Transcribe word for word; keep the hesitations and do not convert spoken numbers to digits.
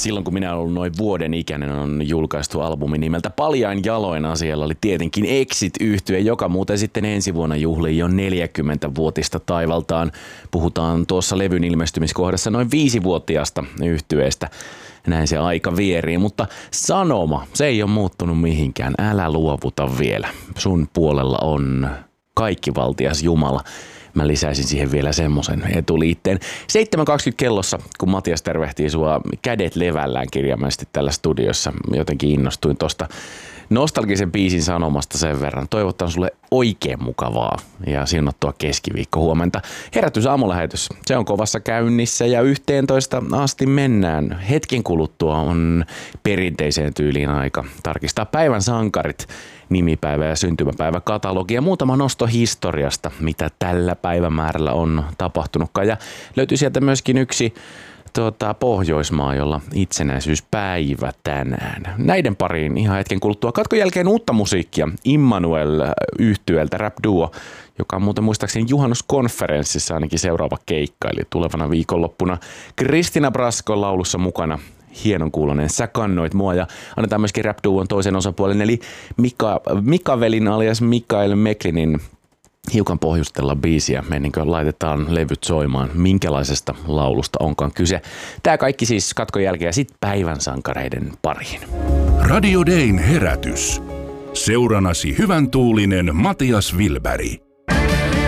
Silloin kun minä olen ollut noin vuoden ikäinen, on julkaistu albumi nimeltä Paljain jaloin. Asialla oli tietenkin Exit-yhtye, joka muuten sitten ensi vuonna juhlii jo neljäkymmentävuotista taivaltaan. Puhutaan tuossa levyn ilmestymiskohdassa noin viisivuotiaasta yhtyeestä. Näin se aika vierii, mutta sanoma, se ei ole muuttunut mihinkään. Älä luovuta vielä. Sun puolella on kaikkivaltias Jumala. Mä lisäisin siihen vielä semmoisen etuliitteen. seitsemän kaksikymmentä kellossa, kun Matias tervehtii sua kädet levällään kirjaimellisesti tällä studiossa. Jotenkin innostuin tosta nostalgisen biisin sanomasta sen verran. Toivotan sulle oikein mukavaa ja siunattua keskiviikko huomenta. Herätys aamulähetys, se on kovassa käynnissä ja yhteentoista asti mennään. Hetken kuluttua on perinteiseen tyyliin aika tarkistaa päivän sankarit, nimipäivä ja syntymäpäivä katalogia ja muutama nosto historiasta, mitä tällä päivämäärällä on tapahtunutkaan. Ja löytyy sieltä myöskin yksi Tuota, Pohjoismaa, jolla itsenäisyyspäivä tänään. Näiden pariin ihan hetken kuluttua. Katkon jälkeen uutta musiikkia Immanuel-yhtyeltä rap duo, joka on muuten muistaakseni juhannuskonferenssissa ainakin seuraava keikka, eli tulevana viikonloppuna. Kristina Braskon laulussa mukana. Hienon kuulonen Sä kannoit mua ja annetaan myöskin rap duon toisen osapuolen, eli Mika, Mikavelin alias Mikael Meklinin hiukan pohjustella biisiä, ennen kuin laitetaan levyt soimaan, minkälaisesta laulusta onkaan kyse. Tää kaikki siis katkon jälkeen ja sitten päivän sankareiden pariin. Radio Dayn herätys. Seuranasi hyvän tuulinen Matias Wilberg.